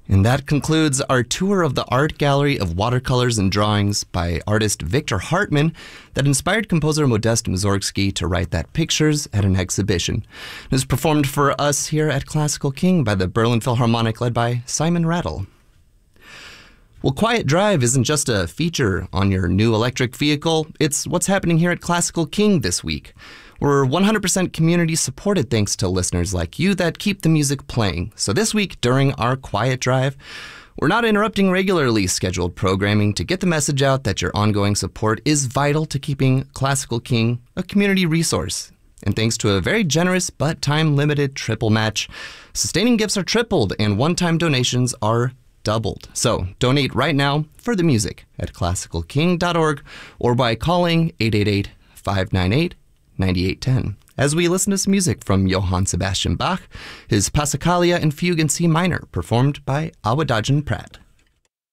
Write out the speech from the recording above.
And that concludes our tour of the art gallery of watercolors and drawings by artist Victor Hartmann that inspired composer Modest Mussorgsky to write that pictures at an exhibition. It was performed for us here at Classical King by the Berlin Philharmonic led by Simon Rattle. Well, Quiet Drive isn't just a feature on your new electric vehicle, it's what's happening here at Classical King this week. We're 100% community supported thanks to listeners like you that keep the music playing. So this week, during our Quiet Drive, we're not interrupting regularly scheduled programming to get the message out that your ongoing support is vital to keeping Classical King a community resource. And thanks to a very generous but time-limited triple match, sustaining gifts are tripled and one-time donations are doubled. So donate right now for the music at classicalking.org or by calling 888-598-9810 as we listen to some music from Johann Sebastian Bach, his Passacaglia and Fugue in C minor, performed by Awadagin Pratt.